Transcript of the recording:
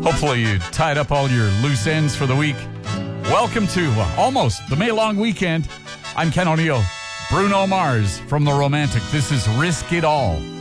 Hopefully you tied up all your loose ends for the week. Welcome to almost the May long weekend. I'm Ken O'Neill. Bruno Mars from The Romantic. This is Risk It All.